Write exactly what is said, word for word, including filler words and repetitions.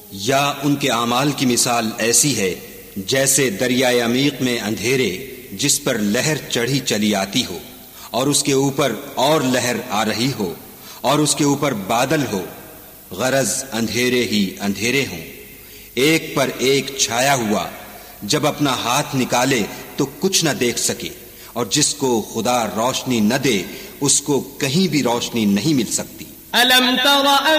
या उनके आमाल की मिसाल ऐसी है जैसे दरियाए अमीक में अंधेरे जिस पर लहर चढ़ी चली आती हो और उसके ऊपर और लहर आ रही हो और उसके ऊपर बादल हो, गरज अंधेरे ही अंधेरे हों, एक पर एक छाया हुआ, जब अपना हाथ निकाले तो कुछ न देख सके, और जिसको खुदा रोशनी न दे उसको कहीं भी रोशनी नहीं मिल सकती।